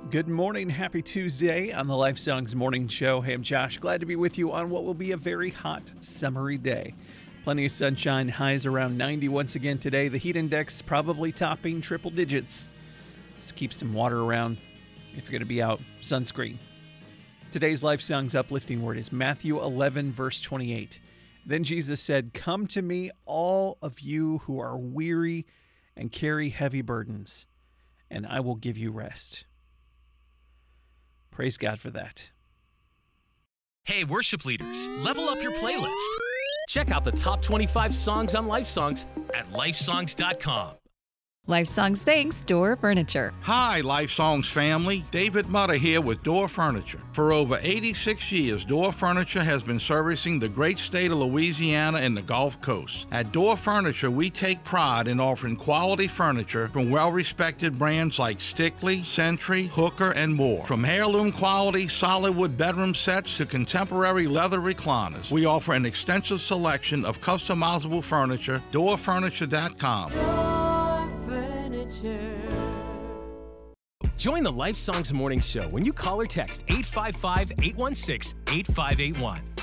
Good morning. Happy Tuesday on the Life Songs Morning Show. Hey, I'm Josh. Glad to be with you on what will be a very hot, summery day. Plenty of sunshine, highs around 90 once again today. The heat index probably topping triple digits. Let's keep some water around if you're going to be out. Sunscreen. Today's Life Songs uplifting word is Matthew 11, verse 28. Then Jesus said, "Come to me, all of you who are weary and carry heavy burdens, and I will give you rest." Praise God for that. Hey, worship leaders, level up your playlist. Check out the top 25 songs on Life Songs at lifesongs.com. Life Songs thanks Door Furniture. Hi, Life Songs family. David Mutter here with Door Furniture. For over 86 years, Door Furniture has been servicing the great state of Louisiana and the Gulf Coast. At Door Furniture, we take pride in offering quality furniture from well-respected brands like Stickley, Century, Hooker, and more. From heirloom quality solid wood bedroom sets to contemporary leather recliners, we offer an extensive selection of customizable furniture. DoorFurniture.com. Join the Life Songs Morning Show when you call or text 855-816-8581.